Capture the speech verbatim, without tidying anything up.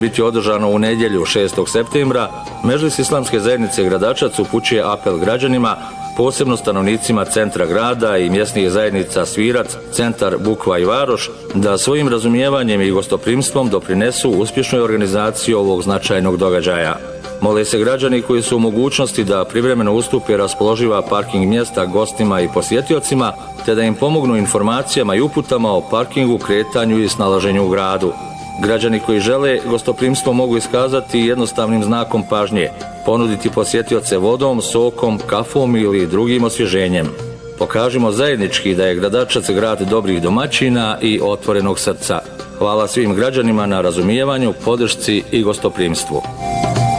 biti održano u nedjelju šestog septembra, Medžlis Islamske zajednice Gradačac upućuje apel građanima, posebno stanovnicima centra grada i mjesnih zajednica Svirac, Centar, Bukva i Varoš, da svojim razumijevanjem i gostoprimstvom doprinesu uspješnoj organizaciji ovog značajnog događaja. Mole se građani koji su u mogućnosti da privremeno ustupe raspoloživa parking mjesta gostima i posjetiocima, te da im pomognu informacijama i uputama o parkingu, kretanju i snalaženju u gradu. Građani koji žele gostoprimstvo mogu iskazati jednostavnim znakom pažnje, ponuditi posjetioce vodom, sokom, kafom ili drugim osvježenjem. Pokažimo zajednički da je Gradačac grad dobrih domaćina i otvorenog srca. Hvala svim građanima na razumijevanju, podršci i gostoprimstvu.